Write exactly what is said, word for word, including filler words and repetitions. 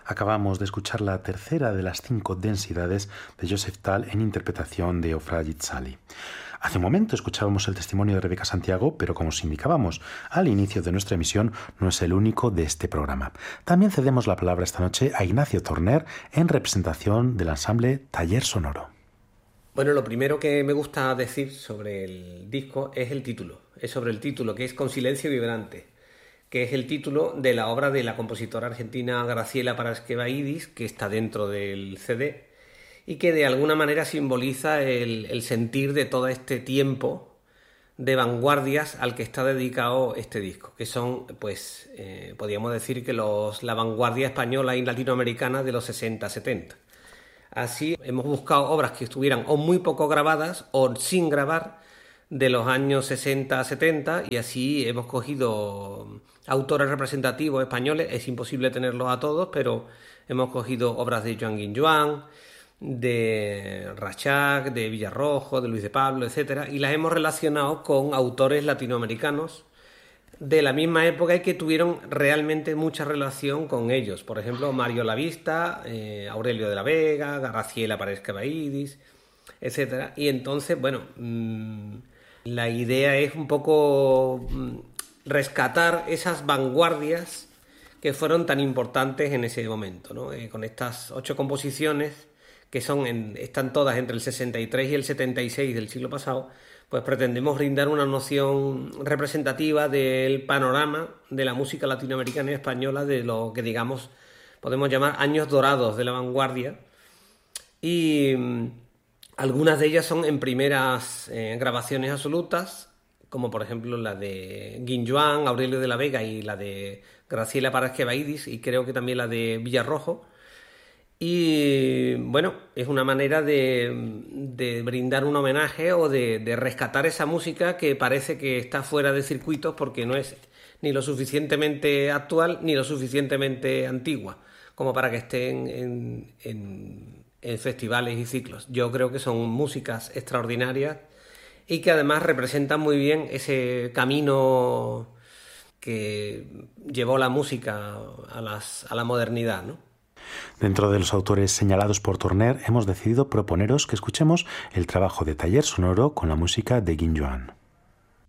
Acabamos de escuchar la tercera de las cinco densidades de Joseph Tal en interpretación de Ofra Yitzhali. Hace un momento escuchábamos el testimonio de Rebeca Santiago, pero como os indicábamos al inicio de nuestra emisión, no es el único de este programa. También cedemos la palabra esta noche a Ignacio Torner en representación del ensamble Taller Sonoro. Bueno, lo primero que me gusta decir sobre el disco es el título. Es sobre el título, que es Con silencio vibrante, que es el título de la obra de la compositora argentina Graciela Paraskeva-Idis, que está dentro del C D, y que de alguna manera simboliza el, el sentir de todo este tiempo de vanguardias al que está dedicado este disco, que son, pues, eh, podríamos decir que los, la vanguardia española y latinoamericana de los sesenta setenta. Así hemos buscado obras que estuvieran o muy poco grabadas o sin grabar de los años sesenta a setenta, y así hemos cogido autores representativos españoles. Es imposible tenerlos a todos, pero hemos cogido obras de Joan Guinjoan, de Rachach, de Villarrojo, de Luis de Pablo, etcétera, y las hemos relacionado con autores latinoamericanos de la misma época y que tuvieron realmente mucha relación con ellos. Por ejemplo, Mario Lavista, eh, Aurelio de la Vega, Graciela Paraskeva-Idis, etcétera. Y entonces, bueno, mmm, la idea es un poco mmm, rescatar esas vanguardias que fueron tan importantes en ese momento, ¿no? Eh, con estas ocho composiciones que son en, están todas entre el sesenta y tres y el setenta y seis del siglo pasado, pues pretendemos brindar una noción representativa del panorama de la música latinoamericana y española, de lo que, digamos, podemos llamar años dorados de la vanguardia. Y mmm, algunas de ellas son en primeras eh, grabaciones absolutas, como por ejemplo la de Guinjoan, Aurelio de la Vega, y la de Graciela Paraskeva-Idis, y creo que también la de Villarrojo. Y bueno, es una manera de, de brindar un homenaje o de, de rescatar esa música que parece que está fuera de circuitos porque no es ni lo suficientemente actual ni lo suficientemente antigua como para que esté en, en, en, en festivales y ciclos. Yo creo que son músicas extraordinarias y que además representan muy bien ese camino que llevó la música a, las, a la modernidad, ¿no? Dentro de los autores señalados por Torner, hemos decidido proponeros que escuchemos el trabajo de Taller Sonoro con la música de Guinjoan.